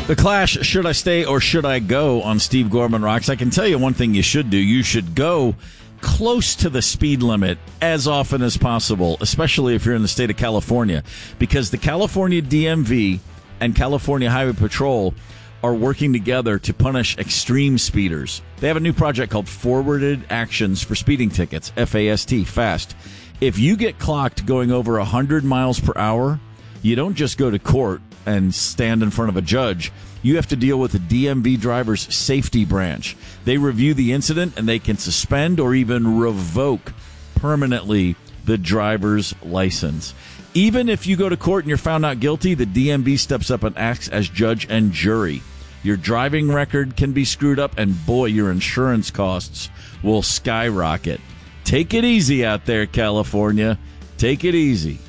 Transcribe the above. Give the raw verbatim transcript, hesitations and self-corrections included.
The Clash, Should I Stay or Should I Go on Steve Gorman Rocks. I can tell you one thing you should do. You should go close to the speed limit as often as possible, especially if you're in the state of California, because the California D M V and California Highway Patrol are working together to punish extreme speeders. They have a new project called Forwarded Actions for Speeding Tickets, F A S T, FAST. If you get clocked going over one hundred miles per hour, you don't just go to court and stand in front of a judge. You have to deal with the D M V driver's safety branch. They review the incident and they can suspend or even revoke permanently the driver's license. Even if you go to court and you're found not guilty, the D M V steps up and acts as judge and jury. Your driving record can be screwed up, and boy, your insurance costs will skyrocket. Take it easy out there, California. Take it easy.